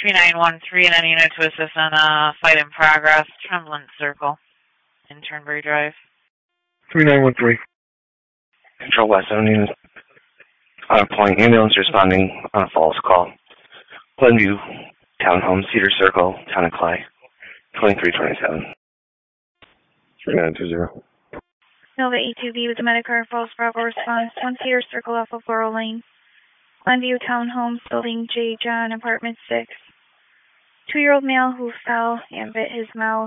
3913 and any unit to assist on a fight in progress, Tremblant Circle in Turnberry Drive. 3913. Control West 17 on a point. Ambulance responding on a false call. Glenview Townhome, Cedar Circle, Town of Clay. 2327. 3920. Nova A2B with the Medicare Falls Bravo response. 1 Cedar Circle off of Laurel Lane. Glenview Townhomes, Building J. John, Apartment 6. 2-year-old male who fell and bit his mouth.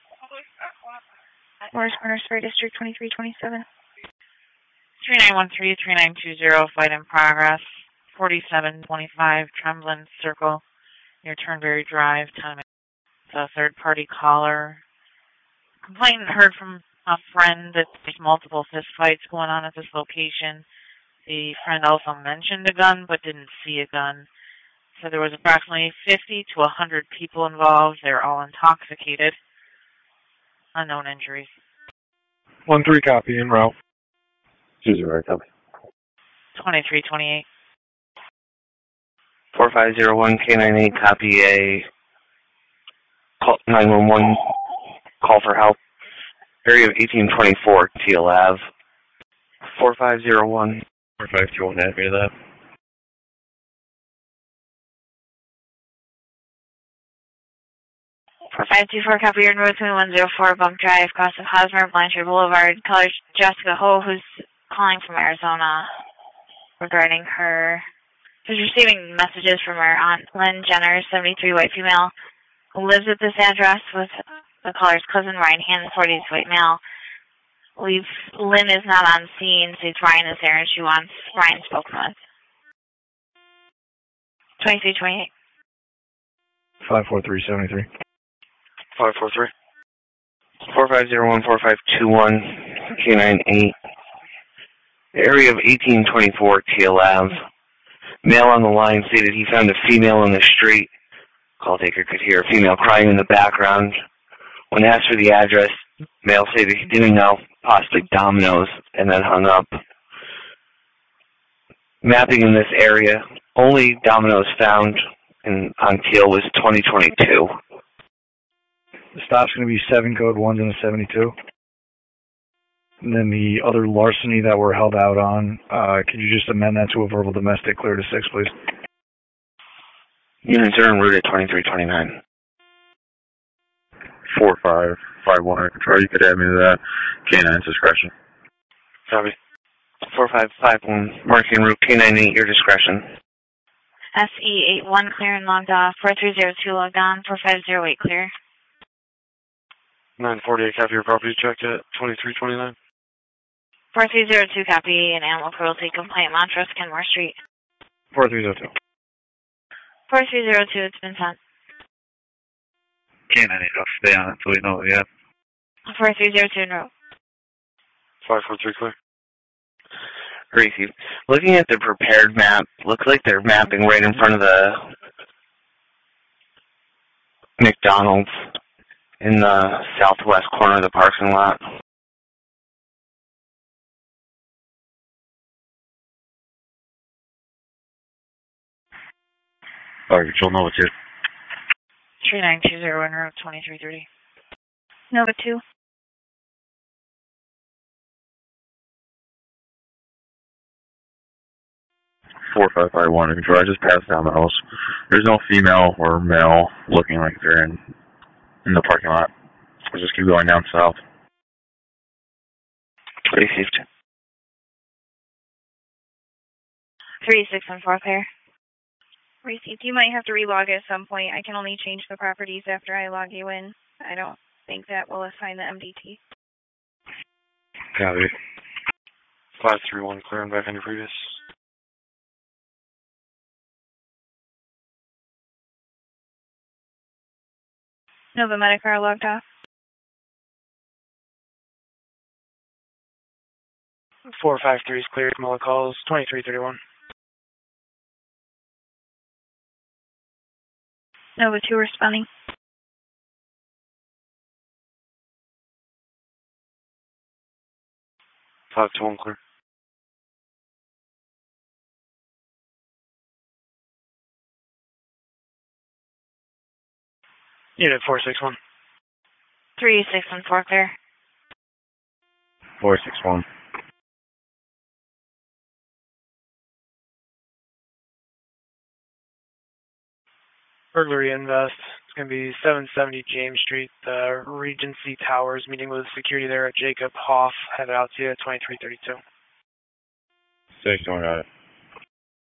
Morris Corners Fire District 2327. 3913-3920, fight in progress, 4725 Tremblant Circle near Turnberry Drive. Time. It's a third-party caller. Complainant heard from a friend that there's multiple fist fights going on at this location. The friend also mentioned a gun, but didn't see a gun. So there was approximately 50 to 100 people involved. They're all intoxicated. Unknown injuries. 1-3 copy, en route. 2-0 copy. 2328. 4501 K98 copy a call 911 call for help. Area of 1824 Teal Ave. 4501. 4521, add me to that. 4524, copy your Road 2104, Bump Drive, cross of Hosmer, Blanchard Boulevard. Caller Jessica Ho, who's calling from Arizona regarding her. She's receiving messages from her Aunt Lynn Jenner, 73, white female, who lives at this address with the caller's cousin, Ryan Hannon, 40s, white male. Lynn is not on scene, so Ryan is there, and she wants Ryan spoken with. 2328. 54373. 543. 4501 4521 K98. Area of 1824 Teal Ave. Male on the line stated he found a female in the street. Call taker could hear a female crying in the background. When asked for the address, male stated he didn't know, possibly Domino's, and then hung up. Mapping in this area, only Domino's found on Teal was 2022. The stop's going to be 7 code 1s and a 72. And then the other larceny that we're held out on, could you just amend that to a verbal domestic, clear to 6, please? Units are en route at 2329. 4551, control, you could add me to that. K9's discretion. Copy. 4551, marking route K98, your discretion. SE81, clear and logged off. 4302, logged on. 4508, clear. 948, copy your property check at 2329. 4302, copy an animal cruelty complaint, Montrose, Kenmore Street. 4302. 4302, it's been sent. K9, I'll stay on it until we know it yet. 4302, no. 543, clear. Gracie, looking at the prepared map, looks like they're mapping right in front of the McDonald's in the southwest corner of the parking lot. Alright, you'll know it's it. 3920 en route 2330. Nova 2. 4551, control, I just passed down the house. There's no female or male looking like they're in the parking lot. We'll just keep going down south. Received. 3614 pair. Received. You might have to relog at some point. I can only change the properties after I log you in. I don't think that will assign the MDT. Copy. 531, clear and back on your previous. Nova Medicare logged off. 453 is cleared. Muller calls 2331. Nova 2 responding. 521, clear. Unit 461. 3614 clear. 461. Burglary invest. It's going to be 770 James Street, Regency Towers, meeting with security there at Jacob Hoff. Headed out to you at 2332. 61, got it.